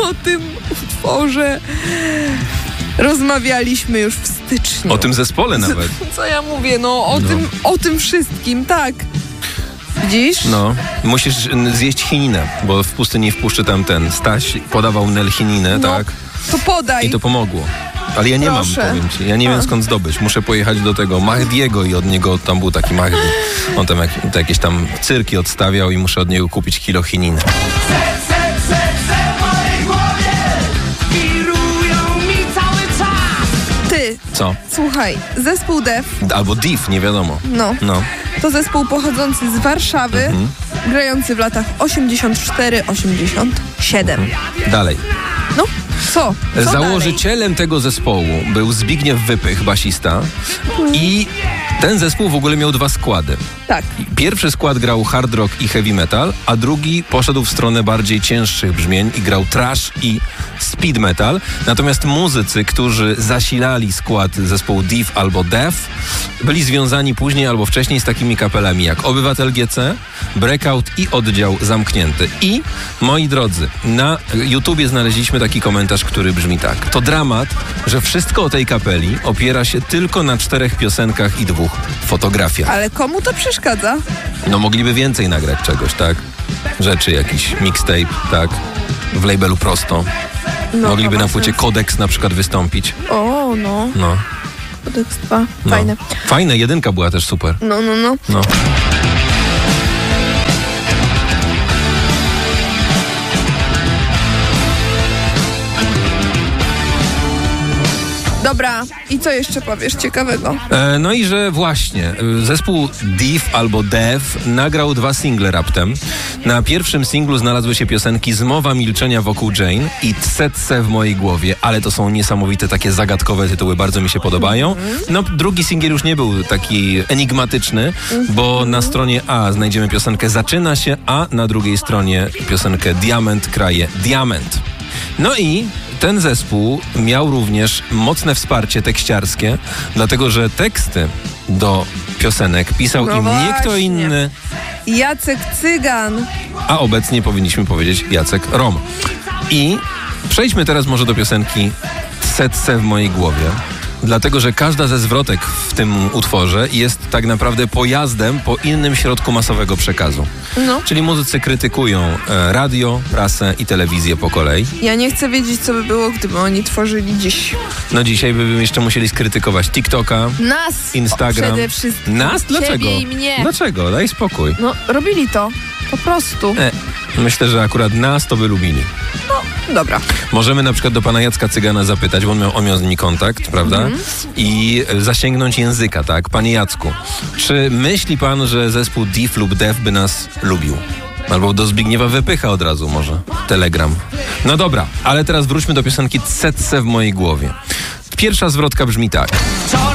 o tym utworze rozmawialiśmy już w styczniu. O tym zespole nawet. Co ja mówię, o tym wszystkim, tak. Widzisz? No, musisz zjeść chininę, bo w pustyni w puszczy tam ten Staś podawał L-chininę, tak? To podaj. I to pomogło. Ale ja nie Proszę. mam, powiem ci. Ja nie wiem skąd zdobyć. Muszę pojechać do tego Mahdiego i od niego tam był taki Mahdi. On tam jakieś tam cyrki odstawiał i muszę od niego kupić kilo chininy. Ty. Co? Słuchaj, zespół Def. Albo Div, nie wiadomo. No. To zespół pochodzący z Warszawy, grający w latach 84-87. Dalej. No, co? Założycielem tego zespołu był Zbigniew Wypych, basista. I ten zespół w ogóle miał 2 składy. Tak. Pierwszy skład grał hard rock i heavy metal, a drugi poszedł w stronę bardziej cięższych brzmień i grał thrash i speed metal. Natomiast muzycy, którzy zasilali skład zespołu Div albo Def, byli związani później albo wcześniej z takimi kapelami jak Obywatel GC, Breakout i Oddział Zamknięty. I, moi drodzy, na YouTubie znaleźliśmy taki komentarz, który brzmi tak. To dramat, że wszystko o tej kapeli opiera się tylko na 4 piosenkach i 2 fotografiach. Ale komu to przeszkadza? No mogliby więcej nagrać czegoś, tak? Rzeczy, jakiś mixtape, tak? W labelu Prosto. Mogliby na płycie Kodeks na przykład wystąpić. No. Kodeks 2. Fajne. Fajne, 1 była też super. No. Dobra, i co jeszcze powiesz ciekawego? No i że właśnie zespół Div albo Dev nagrał 2 single raptem. Na pierwszym singlu znalazły się piosenki Zmowa milczenia wokół Jane i Tsetse w mojej głowie, ale to są niesamowite takie zagadkowe tytuły, bardzo mi się podobają. No drugi singiel już nie był taki enigmatyczny, bo na stronie A znajdziemy piosenkę Zaczyna się, a na drugiej stronie piosenkę Diament kraje diament. No i ten zespół miał również mocne wsparcie tekściarskie, dlatego że teksty do piosenek pisał im nie kto inny, Jacek Cygan. a obecnie powinniśmy powiedzieć Jacek Rom. I przejdźmy teraz może do piosenki Tsetse w mojej głowie. Dlatego, że każda ze zwrotek w tym utworze jest tak naprawdę pojazdem po innym środku masowego przekazu. Czyli muzycy krytykują radio, prasę i telewizję po kolei. Ja nie chcę wiedzieć, co by było, gdyby oni tworzyli dziś. No dzisiaj by jeszcze musieli skrytykować TikToka, Nas! Instagram. Przede wszystkim. Nas? Dlaczego? Ciebie i mnie. Dlaczego? Daj spokój. No, robili to. Po prostu. Myślę, że akurat nas to by lubili. Dobra. Możemy na przykład do pana Jacka Cygana zapytać, bo on miał z nimi kontakt, prawda? I zasięgnąć języka, tak? Panie Jacku, czy myśli pan, że zespół Div lub Def by nas lubił? Albo do Zbigniewa Wypycha od razu może. Telegram. No dobra, ale teraz wróćmy do piosenki Tsetse w mojej głowie. Pierwsza zwrotka brzmi tak.